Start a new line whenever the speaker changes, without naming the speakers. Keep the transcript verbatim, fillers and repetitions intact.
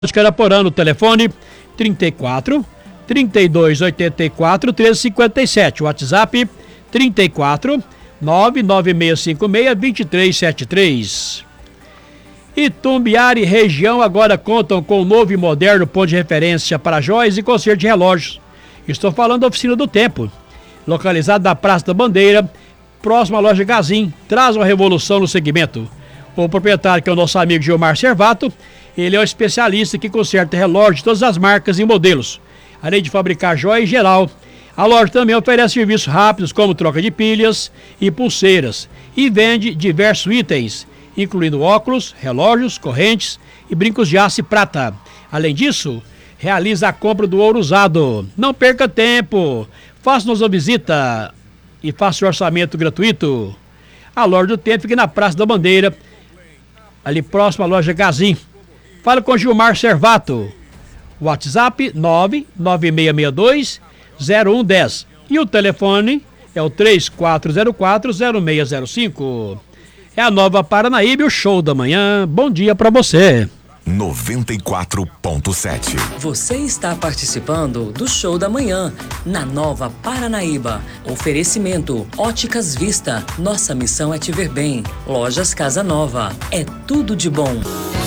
de Caraporã, no telefone trinta e quatro, trinta e dois, oitenta e quatro, treze cinquenta e sete, WhatsApp trinta e quatro, nove nove seis cinco seis, dois três sete três. Itumbiara e região agora contam com um novo e moderno ponto de referência para joias e conserto de relógios. Estou falando da Oficina do Tempo, localizada na Praça da Bandeira, próxima à loja Gazin. Traz uma revolução no segmento. O proprietário, que é o nosso amigo Gilmar Servato, ele é um especialista que conserta relógios de todas as marcas e modelos, além de fabricar joias em geral. A loja também oferece serviços rápidos como troca de pilhas e pulseiras e vende diversos itens, incluindo óculos, relógios, correntes e brincos de aço e prata. Além disso, realiza a compra do ouro usado. Não perca tempo, faça-nos uma visita e faça o orçamento gratuito. A loja do Tempo fica na Praça da Bandeira, ali próximo à loja Gazin. Fala com Gilmar Servato. WhatsApp nove nove seis seis dois, zero um um zero e o telefone é o três quatro zero quatro, zero seis zero cinco. É a Nova Paranaíba, o show da manhã. Bom dia pra você.
noventa e quatro ponto sete.
Você está participando do show da manhã na Nova Paranaíba. Oferecimento Óticas Vista. Nossa missão é te ver bem. Lojas Casa Nova. É tudo de bom.